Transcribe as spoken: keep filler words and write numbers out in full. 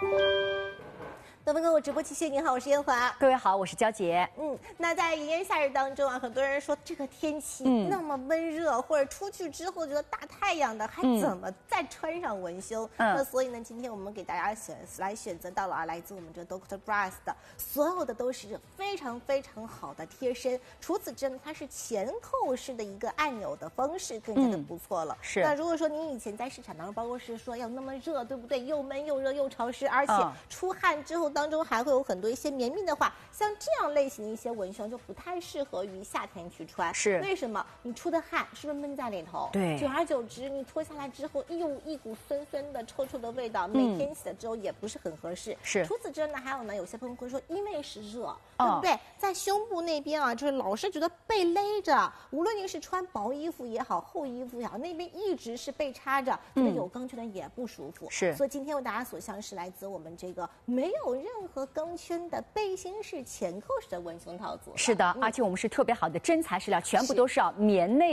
德芬哥，我直播期谢您好，我是燕华。 各位好，我是娇姐。 嗯，那在炎炎夏日当中啊，很多人说这个天气那么温热，嗯、或者出去之后觉得大太阳的，还怎么再穿上文胸？嗯、那所以呢，今天我们给大家选来选择到了啊，来自我们这 Doctor Bras 的，所有的都是非常非常好的贴身。除此之外，它是前扣式的一个按钮的方式，更加的不错了。嗯、 是。 那如果说您以前在市场当中，包括是说要那么热，对不对？又闷又热又潮湿，而且出汗之后当中还会有很多一些绵密的话，像这样类型的一些文胸就不太适合于夏天去穿。 是为什么？你出的汗是不是闷在里头？ 对， 久而久之，你脱下来之后，哎呦，一股酸酸的、臭臭的味道，每天洗了之后也不是很合适。 是。 除此之外呢，还有呢，有些朋友会说，因为是热，对不对？在胸部那边啊，就是老是觉得被勒着，无论您是穿薄衣服也好，厚衣服也好，那边一直是被插着，觉得有钢圈的也不舒服。 是。 所以今天为大家所向是来自我们这个没有任何钢圈的背心式前扣式的文胸套组。 是的，嗯、而且我们是特别好的真材实料，全部都是要棉内。